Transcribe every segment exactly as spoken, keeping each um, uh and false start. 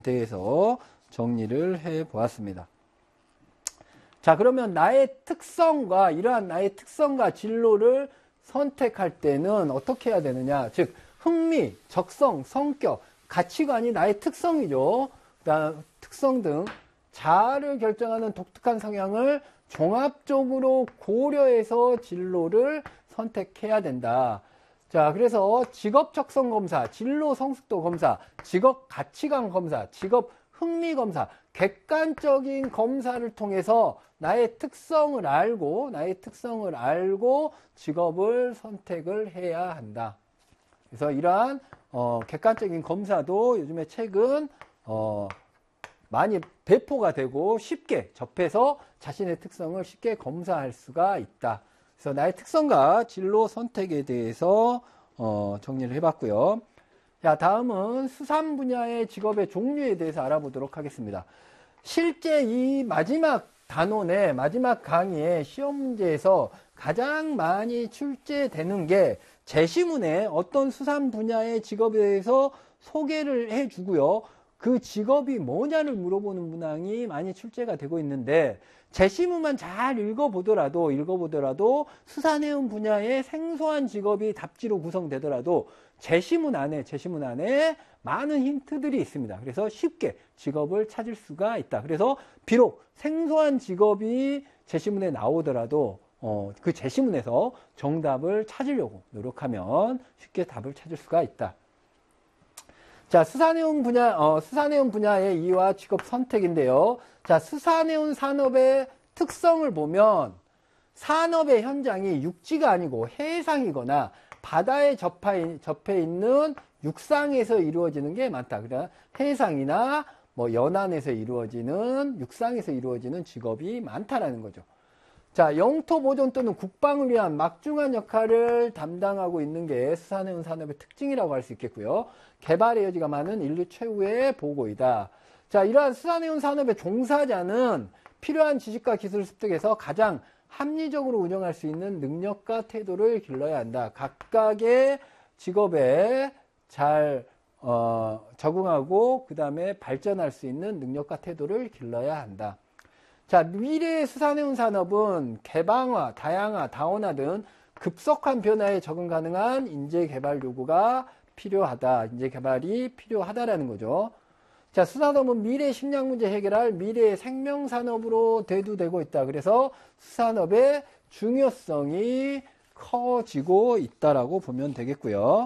대해서 정리를 해 보았습니다. 자, 그러면 나의 특성과 이러한 나의 특성과 진로를 선택할 때는 어떻게 해야 되느냐? 즉 흥미, 적성, 성격, 가치관이 나의 특성이죠. 그다음 특성 등 자아를 결정하는 독특한 성향을 종합적으로 고려해서 진로를 선택해야 된다. 자, 그래서 직업 적성 검사, 진로 성숙도 검사, 직업 가치관 검사, 직업 흥미 검사, 객관적인 검사를 통해서 나의 특성을 알고, 나의 특성을 알고 직업을 선택을 해야 한다. 그래서 이러한 어, 객관적인 검사도 요즘에 최근 어, 많이 배포가 되고 쉽게 접해서 자신의 특성을 쉽게 검사할 수가 있다. 그래서 나의 특성과 진로 선택에 대해서 어, 정리를 해봤고요. 자, 다음은 수산 분야의 직업의 종류에 대해서 알아보도록 하겠습니다. 실제 이 마지막 단원의 마지막 강의의 시험 문제에서 가장 많이 출제되는 게 제시문에 어떤 수산 분야의 직업에 대해서 소개를 해주고요. 그 직업이 뭐냐를 물어보는 문항이 많이 출제가 되고 있는데 제시문만 잘 읽어보더라도 읽어보더라도 수산해운 분야의 생소한 직업이 답지로 구성되더라도 제시문 안에 제시문 안에 많은 힌트들이 있습니다. 그래서 쉽게 직업을 찾을 수가 있다. 그래서 비록 생소한 직업이 제시문에 나오더라도 어, 그 제시문에서 정답을 찾으려고 노력하면 쉽게 답을 찾을 수가 있다. 자, 수산해운 분야, 어, 수산해운 분야의 이유와 직업 선택인데요. 자, 수산해운 산업의 특성을 보면 산업의 현장이 육지가 아니고 해상이거나 바다에 접해, 접해 있는 육상에서 이루어지는 게 많다. 그러니까 해상이나 뭐 연안에서 이루어지는 육상에서 이루어지는 직업이 많다라는 거죠. 자, 영토 보존 또는 국방을 위한 막중한 역할을 담당하고 있는 게 수산해운 산업의 특징이라고 할 수 있겠고요. 개발의 여지가 많은 인류 최후의 보고이다. 자, 이러한 수산해운 산업의 종사자는 필요한 지식과 기술을 습득해서 가장 합리적으로 운영할 수 있는 능력과 태도를 길러야 한다. 각각의 직업에 잘 어, 적응하고 그 다음에 발전할 수 있는 능력과 태도를 길러야 한다. 자, 미래의 수산해운 산업은 개방화, 다양화, 다원화 등 급속한 변화에 적응 가능한 인재 개발 요구가 필요하다. 인재 개발이 필요하다라는 거죠. 자, 수산업은 미래 식량 문제 해결할 미래의 생명 산업으로 대두되고 있다. 그래서 수산업의 중요성이 커지고 있다라고 보면 되겠고요.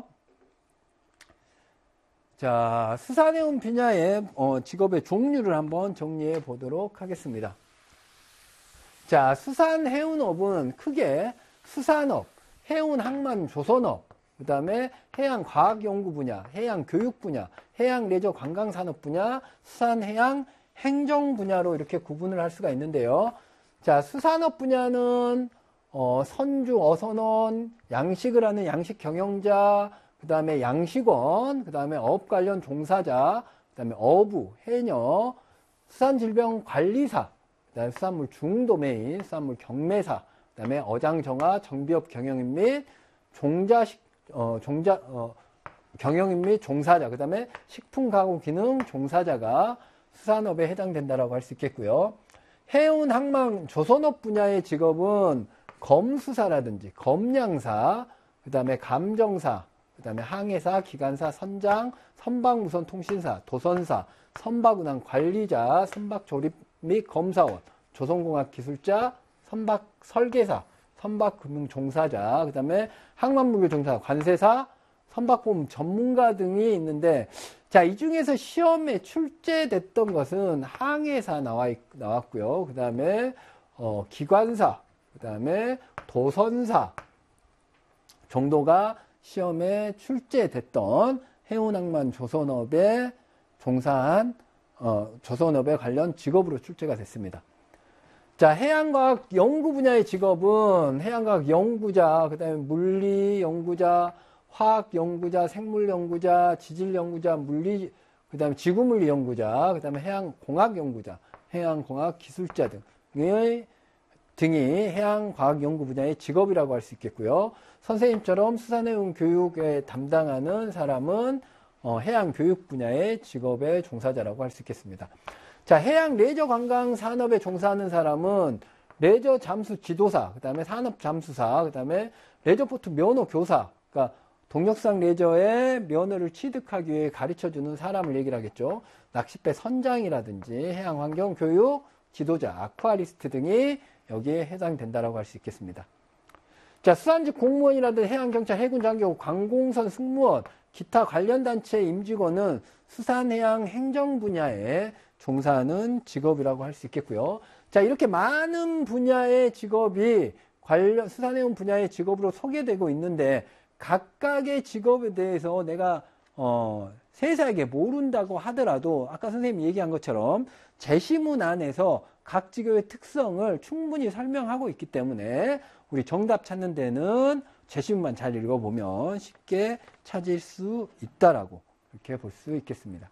자, 수산해운 분야의 어, 직업의 종류를 한번 정리해 보도록 하겠습니다. 자, 수산해운업은 크게 수산업, 해운항만 조선업, 그 다음에 해양과학연구 분야, 해양교육 분야, 해양레저관광산업 분야, 수산해양 행정 분야로 이렇게 구분을 할 수가 있는데요. 자, 수산업 분야는 어, 선주, 어선원, 양식을 하는 양식 경영자, 그 다음에 양식원, 그 다음에 어업 관련 종사자, 그 다음에 어부, 해녀, 수산질병관리사, 그 다음에 수산물 중도매인, 수산물 경매사, 그 다음에 어장정화, 정비업 경영인 및 종자식, 어, 종자, 어, 경영인 및 종사자, 그 다음에 식품가구 기능 종사자가 수산업에 해당된다라고 할 수 있겠고요. 해운, 항만, 조선업 분야의 직업은 검수사라든지 검량사, 그 다음에 감정사, 그 다음에 항해사, 기관사, 선장, 선박무선 통신사, 도선사, 선박운항 관리자, 선박조립 및 검사원, 조선공학 기술자, 선박 설계사, 선박금융 종사자, 그 다음에 항만물류 종사자, 관세사, 선박보험 전문가 등이 있는데, 자, 이 중에서 시험에 출제됐던 것은 항해사 나와 있, 나왔고요. 그 다음에 어, 기관사, 그 다음에 도선사 정도가 시험에 출제됐던 해운항만 조선업에 종사한 어, 조선업에 관련 직업으로 출제가 됐습니다. 자, 해양과학 연구 분야의 직업은 해양과학 연구자, 그 다음에 물리 연구자, 화학 연구자, 생물 연구자, 지질 연구자, 물리, 그 다음에 지구물리 연구자, 그 다음에 해양공학 연구자, 해양공학 기술자 등의 등이 해양과학 연구 분야의 직업이라고 할 수 있겠고요. 선생님처럼 수산해운 교육에 담당하는 사람은 어, 해양 교육 분야의 직업의 종사자라고 할 수 있겠습니다. 자, 해양 레저 관광 산업에 종사하는 사람은 레저 잠수 지도사, 그 다음에 산업 잠수사, 그 다음에 레저포트 면허 교사, 그러니까 동력상 레저의 면허를 취득하기 위해 가르쳐주는 사람을 얘기를 하겠죠. 낚싯배 선장이라든지 해양 환경 교육 지도자, 아쿠아리스트 등이 여기에 해당된다라고 할 수 있겠습니다. 자, 수산직 공무원이라든지 해양경찰, 해군장교, 관공선 승무원, 기타 관련 단체 임직원은 수산해양 행정 분야에 종사하는 직업이라고 할 수 있겠고요. 자, 이렇게 많은 분야의 직업이 관련 수산해운 분야의 직업으로 소개되고 있는데 각각의 직업에 대해서 내가 어, 세세하게 모른다고 하더라도 아까 선생님이 얘기한 것처럼 제시문 안에서 각 직업의 특성을 충분히 설명하고 있기 때문에 우리 정답 찾는 데는 제시문만 잘 읽어보면 쉽게 찾을 수 있다라고 이렇게 볼 수 있겠습니다.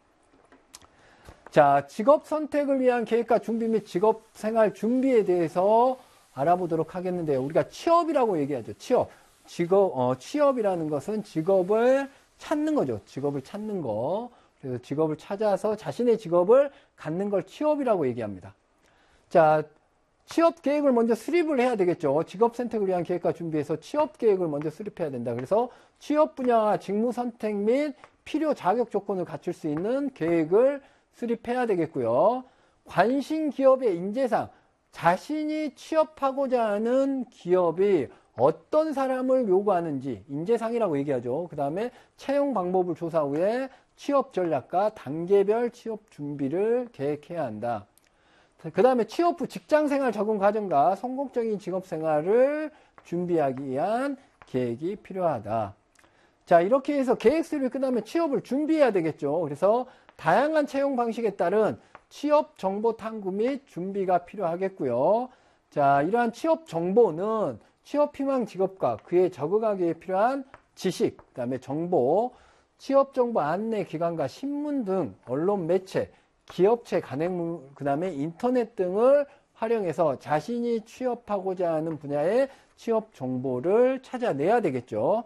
자, 직업 선택을 위한 계획과 준비 및 직업 생활 준비에 대해서 알아보도록 하겠는데요. 우리가 취업이라고 얘기하죠. 취업. 직업, 어, 취업이라는 것은 직업을 찾는 거죠. 직업을 찾는 거. 그래서 직업을 찾아서 자신의 직업을 갖는 걸 취업이라고 얘기합니다. 자, 취업 계획을 먼저 수립을 해야 되겠죠. 직업 선택을 위한 계획과 준비해서 취업 계획을 먼저 수립해야 된다. 그래서 취업 분야와 직무 선택 및 필요 자격 조건을 갖출 수 있는 계획을 수립해야 되겠고요. 관심 기업의 인재상, 자신이 취업하고자 하는 기업이 어떤 사람을 요구하는지 인재상이라고 얘기하죠. 그 다음에 채용 방법을 조사 후에 취업 전략과 단계별 취업 준비를 계획해야 한다. 그 다음에 취업 후 직장생활 적응 과정과 성공적인 직업생활을 준비하기 위한 계획이 필요하다. 자, 이렇게 해서 계획 수립이 끝나면 취업을 준비해야 되겠죠. 그래서 다양한 채용 방식에 따른 취업 정보 탐구 및 준비가 필요하겠고요. 자, 이러한 취업 정보는 취업 희망 직업과 그에 적응하기 위해 필요한 지식, 그 다음에 정보, 취업 정보 안내 기관과 신문 등 언론 매체, 기업체 간행물, 그 다음에 인터넷 등을 활용해서 자신이 취업하고자 하는 분야의 취업 정보를 찾아내야 되겠죠.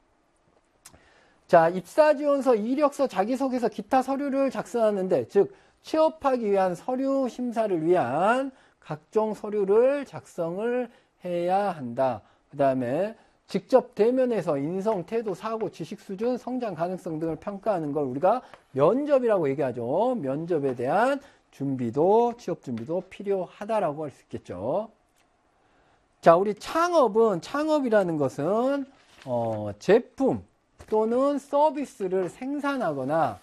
자, 입사지원서, 이력서, 자기소개서, 기타 서류를 작성하는데, 즉 취업하기 위한 서류 심사를 위한 각종 서류를 작성을 해야 한다. 그 다음에 직접 대면해서 인성, 태도, 사고, 지식 수준, 성장 가능성 등을 평가하는 걸 우리가 면접이라고 얘기하죠. 면접에 대한 준비도, 취업 준비도 필요하다라고 할 수 있겠죠. 자, 우리 창업은, 창업이라는 것은 어, 제품 또는 서비스를 생산하거나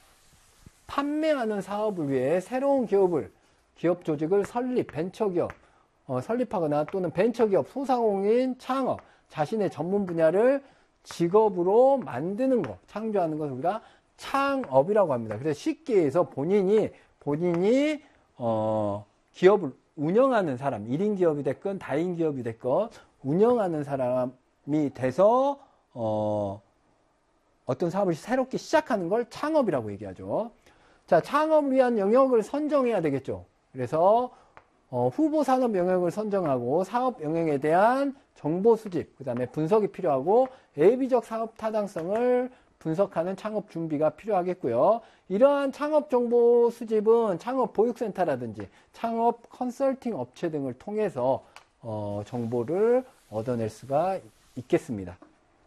판매하는 사업을 위해 새로운 기업을, 기업 조직을 설립, 벤처기업, 어, 설립하거나 또는 벤처기업, 소상공인 창업, 자신의 전문 분야를 직업으로 만드는 것, 창조하는 것을 우리가 창업이라고 합니다. 그래서 쉽게 해서 본인이, 본인이, 어, 기업을 운영하는 사람, 일 인 기업이 됐건 다인 기업이 됐건 운영하는 사람이 돼서, 어, 어떤 사업을 새롭게 시작하는 걸 창업이라고 얘기하죠. 자, 창업을 위한 영역을 선정해야 되겠죠. 그래서 어, 후보 산업 영역을 선정하고 사업 영역에 대한 정보 수집, 그 다음에 분석이 필요하고 예비적 사업 타당성을 분석하는 창업 준비가 필요하겠고요. 이러한 창업 정보 수집은 창업 보육센터라든지 창업 컨설팅 업체 등을 통해서 어, 정보를 얻어낼 수가 있겠습니다.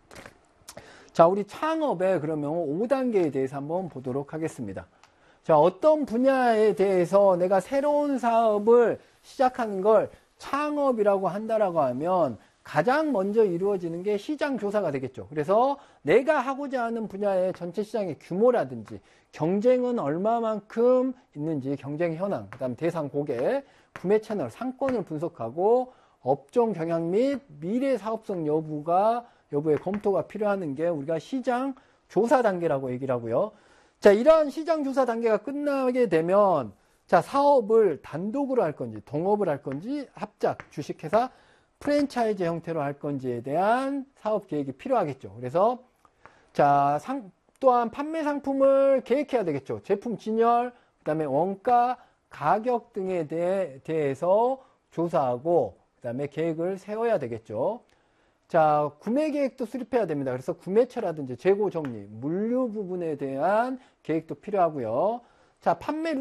자, 우리 창업에 그러면 오 단계에 대해서 한번 보도록 하겠습니다. 자, 어떤 분야에 대해서 내가 새로운 사업을 시작하는 걸 창업이라고 한다라고 하면 가장 먼저 이루어지는 게 시장 조사가 되겠죠. 그래서 내가 하고자 하는 분야의 전체 시장의 규모라든지 경쟁은 얼마만큼 있는지 경쟁 현황, 그 다음 대상 고객, 구매 채널, 상권을 분석하고 업종 경향 및 미래 사업성 여부가 여부의 검토가 필요한 게 우리가 시장 조사 단계라고 얘기를 하고요. 자, 이러한 시장 조사 단계가 끝나게 되면 자, 사업을 단독으로 할 건지 동업을 할 건지 합작, 주식회사, 프랜차이즈 형태로 할 건지에 대한 사업 계획이 필요하겠죠. 그래서 자, 상, 또한 판매 상품을 계획해야 되겠죠. 제품 진열, 그 다음에 원가, 가격 등에 대해, 대해서 조사하고 그 다음에 계획을 세워야 되겠죠. 자, 구매 계획도 수립해야 됩니다. 그래서 구매처라든지 재고 정리, 물류 부분에 대한 계획도 필요하고요. 자, 판매